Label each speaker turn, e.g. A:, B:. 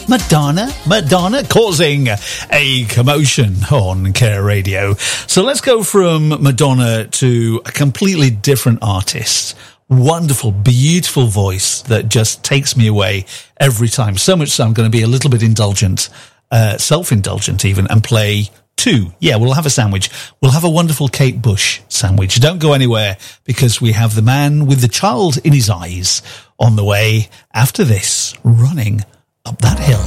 A: Madonna causing a commotion on Care Radio. So let's go from Madonna to a completely different artist. Wonderful, beautiful voice that just takes me away every time. So much so I'm going to be a little bit indulgent, self-indulgent even, and play two. Yeah, we'll have a sandwich. We'll have a wonderful Kate Bush sandwich. Don't go anywhere, because we have the man with the child in his eyes on the way after this, running up that hill.